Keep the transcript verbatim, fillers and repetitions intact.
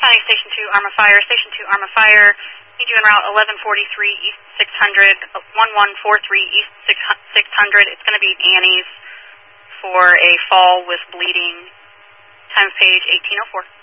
County Station two, Arma Fire. Station two, Arma Fire. Need you en route eleven forty-three East six hundred, one one four three East six hundred. It's going to be Annie's for a fall with bleeding. Times page eighteen oh four.